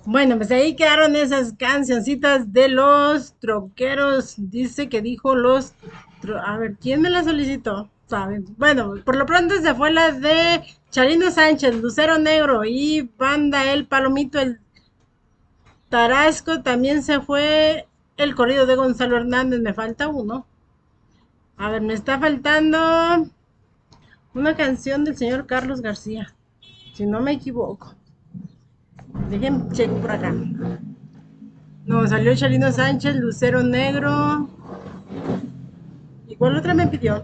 Bueno, pues ahí quedaron esas cancioncitas de los troqueros. Dice que dijo A ver, ¿quién me la solicitó? ¿Saben? Bueno, por lo pronto se fue la de Charino Sánchez, Lucero Negro y Banda El Palomito, el Tarasco. También se fue el corrido de Gonzalo Hernández. Me falta uno. A ver, me está faltando una canción del señor Carlos García. Si no me equivoco. Dejen checo por acá. No, salió Chalino Sánchez, Lucero Negro. Igual otra me pidió.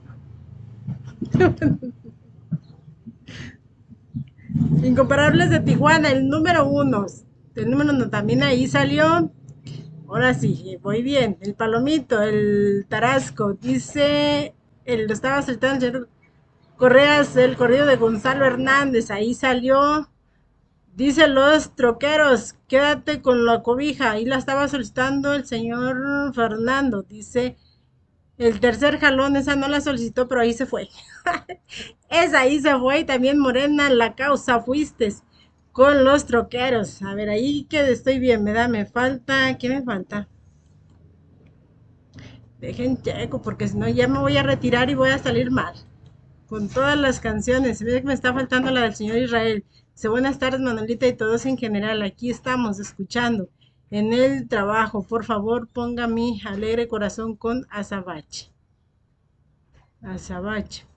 Incomparables de Tijuana, el número uno. El número uno también ahí salió. Ahora sí, voy bien. El Palomito, el Tarasco. Dice, lo estaba acertando el señor Correas, el corrido de Gonzalo Hernández. Ahí salió. Dice los troqueros, quédate con la cobija. Ahí la estaba solicitando el señor Fernando. Dice, el tercer jalón, esa no la solicitó, pero ahí se fue. Esa ahí se fue. Y también Morena, la causa fuiste con los troqueros. A ver, ahí que estoy bien, me falta, ¿qué me falta? Dejen checo, porque si no ya me voy a retirar y voy a salir mal. Con todas las canciones. Se ve que me está faltando la del señor Israel. Dice, buenas tardes, Manolita y todos en general. Aquí estamos escuchando en el trabajo. Por favor, ponga mi alegre corazón con Azabache. Azabache.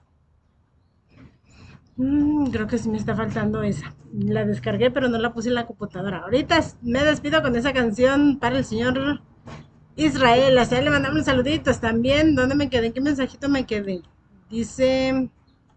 Creo que sí me está faltando esa. La descargué, pero no la puse en la computadora. Ahorita me despido con esa canción para el señor Israel. Hasta ahí le mandamos saluditos también. ¿Dónde me quedé? ¿En qué mensajito me quedé? Dice,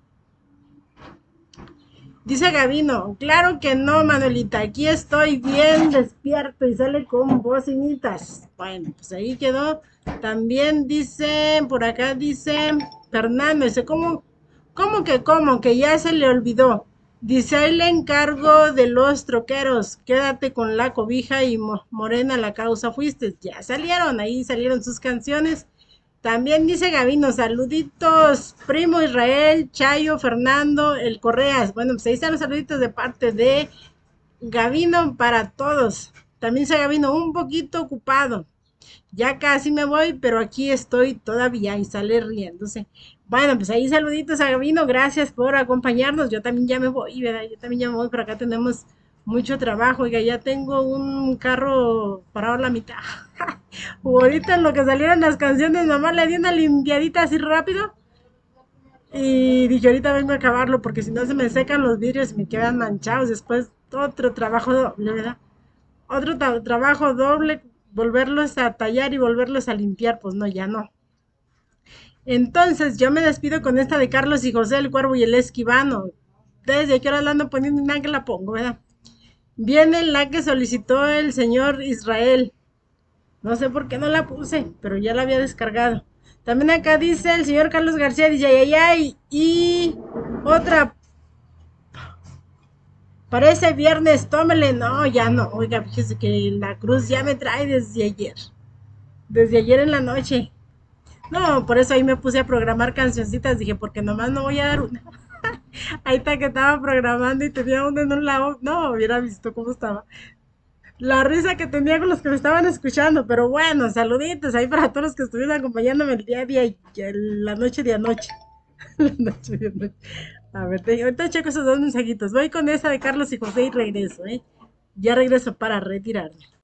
dice Gavino, claro que no, Manuelita, aquí estoy bien despierto y sale con bocinitas. Bueno, pues ahí quedó. También dice, por acá dice Fernando, dice, ¿cómo que ya se le olvidó? Dice, ahí le encargo de los troqueros, quédate con la cobija y Morena la causa fuiste. Ya salieron, ahí salieron sus canciones. También dice Gavino, saluditos, primo Israel, Chayo, Fernando, el Correas. Bueno, pues ahí están los saluditos de parte de Gavino para todos. También dice Gavino, un poquito ocupado. Ya casi me voy, pero aquí estoy todavía y sale riéndose. Bueno, pues ahí saluditos a Gavino, gracias por acompañarnos. Yo también ya me voy, ¿verdad? Yo también ya me voy, por acá tenemos mucho trabajo. Oiga, ya tengo un carro parado a la mitad. Ahorita en lo que salieron las canciones, nomás le di una limpiadita así rápido. Y dije, ahorita vengo a acabarlo porque si no se me secan los vidrios y me quedan manchados. Después otro trabajo doble, ¿verdad? Otro trabajo doble, volverlos a tallar y volverlos a limpiar. Pues no, ya no. Entonces yo me despido con esta de Carlos y José, el Cuervo y el Esquivano. Desde que ahora la ando poniendo y nada que la pongo, ¿verdad? Viene la que solicitó el señor Israel. No sé por qué no la puse, pero ya la había descargado. También acá dice el señor Carlos García, dice ay, ay, ay. Y otra, para ese viernes, tómele. No, ya no. Oiga, fíjese que la cruz ya me trae desde ayer. Desde ayer en la noche. No, por eso ahí me puse a programar cancioncitas. Dije, porque nomás no voy a dar una. Ahí está que estaba programando y tenía una en un lado. No, hubiera visto cómo estaba. La risa que tenía con los que me estaban escuchando, pero bueno, saluditos ahí para todos los que estuvieron acompañándome el día a día y la noche de anoche. La noche de anoche. A ver, ahorita checo esos dos mensajitos. Voy con esa de Carlos y José y regreso, ¿eh? Ya regreso para retirarme.